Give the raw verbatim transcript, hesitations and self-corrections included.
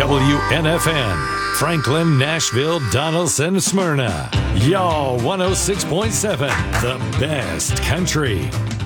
W N F N, Franklin, Nashville, Donaldson, Smyrna. Y'all one oh six point seven, the best country.